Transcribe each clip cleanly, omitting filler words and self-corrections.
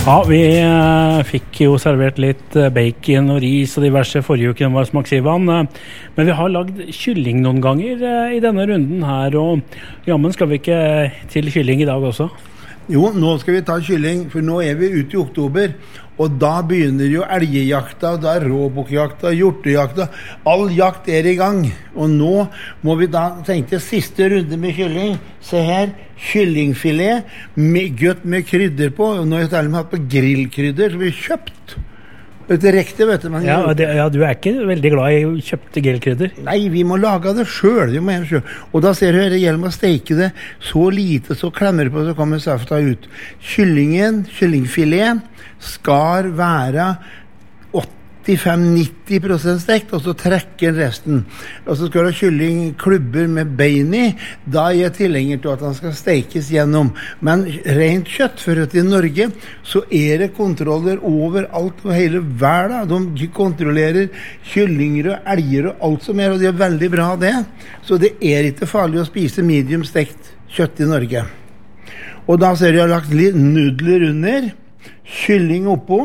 Ja, vi fikk jo servert litt bacon og ris og diverse forrige uke, den var smaksivan. Men vi har lagd kylling noen ganger i denne runden her, og jammen skal vi ikke til kylling i dag også? Jo, nå skal vi ta kylling, for nå vi ute i oktober, og da begynner jo elgejakta, da råbukkjakta, hjortejakta, all jakt i gang. Og nå må vi da tenke siste runde med kylling. Se her, kyllingfilet, godt med krydder på, og nå har jeg til og med hatt på grillkrydder som vi har kjøpt. Det rekte, vet du. Ja, du ikke veldig glad i kjøpte grillkrydder? Nei, vi må lage det selv, Og da ser du her, det gjelder med å steke det så lite, så klemmer det på, så kommer safta ut. Kyllingfilet skal være 85-90% stekt, og så trekker resten. Og så skal du ha kyllingklubber med bein i, da jeg tilhenger til at han skal stekes gjennom. Men rent kjøtt, for at i Norge så det kontroller overalt og hele verden. De kontrollerer kyllinger og elger og alt som og det veldig bra det. Så det ikke farlig å spise medium stekt kjøtt i Norge. Og da ser du jeg har lagt litt nudler under, kylling oppå,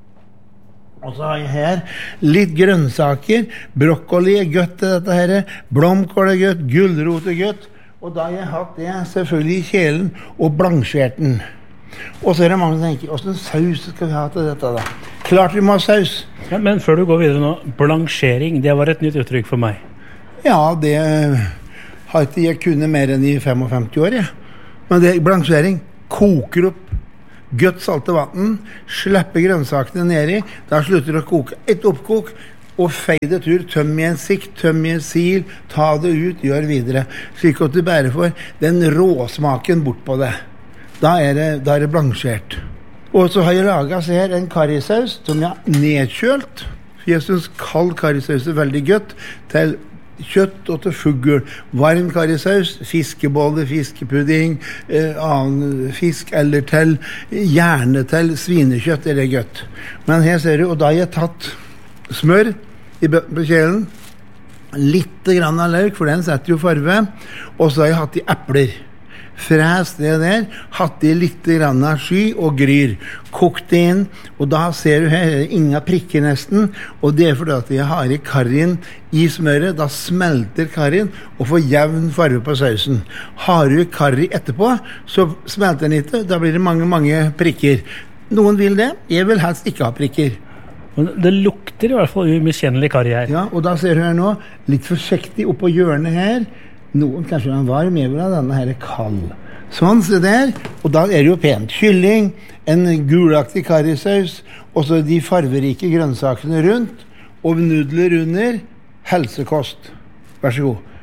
og så har jeg her litt grønnsaker, brokkoli godt dette her, blomkål godt, gulrot godt, og da har jeg hatt det selvfølgelig i kjelen og blansjert den. Og så det mange som tenker, hvordan saus skal vi ha til dette da? Klart vi må ha saus. Ja, men før du går videre nå, blansjering, det var et nytt uttrykk for meg. Ja, det har ikke jeg kunnet mer enn i 55 år, ja. Men det blansjering koker opp godt salte vatten, slipper grønnsakene ned i, da slutter det å koke et oppkok, og feid det tur, tøm i en sikt, tøm i en sil, ta det ut, gjør videre, slik at du bare får den råsmaken bort på det. Da det blansjert. Og så har jeg laget her en karrisaus som jeg har nedkjølt, for jeg synes kald karrisaus veldig godt, til kjøtt og til fugl, varm karrisaus, fiskebolle, fiskepudding, annen fisk eller til, gjerne til svinekjøtt det godt. Men her ser du, og da har jeg tatt smør på kjelen, litt grann av løk, for den setter jo farve, og så har jeg hatt i epler. Fræs det der, hatt i litt grann av sky og gryr, kokt det inn, og da ser du her, ingen prikker nesten, og det fordi at jeg har i karrien i smøret, da smelter karrien og får jevn farve på sausen. Har du karri etterpå, så smelter den ikke, da blir det mange prikker. Noen vil det, jeg vil helst ikke ha prikker. Det lukter i hvert fall umiskjennelig karri her. Ja, og da ser du her nå, litt forsiktig oppå hjørnet her, noen kanskje den varm, jeg vil ha denne her kald. Sånn, se der, og da det jo pent. Kylling, en gulaktig karrisaus, og så de farverike grønnsakene rundt, og nudler under, helsekost. Vær så god.